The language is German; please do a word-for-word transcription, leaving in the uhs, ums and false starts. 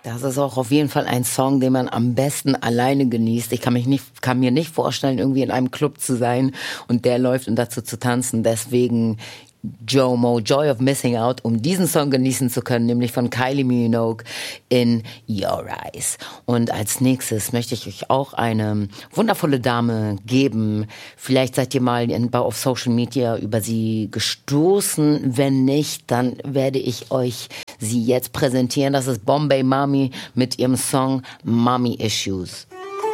Das ist auch auf jeden Fall ein Song, den man am besten alleine genießt. Ich kann mich nicht, kann mir nicht vorstellen, irgendwie in einem Club zu sein und der läuft und dazu zu tanzen. Deswegen Jomo, Joy of Missing Out, um diesen Song genießen zu können, nämlich von Kylie Minogue in Your Eyes. Und als nächstes möchte ich euch auch eine wundervolle Dame geben. Vielleicht seid ihr mal in, auf Social Media über sie gestoßen. Wenn nicht, dann werde ich euch sie jetzt präsentieren. Das ist Bombay Mami mit ihrem Song Mommy Issues.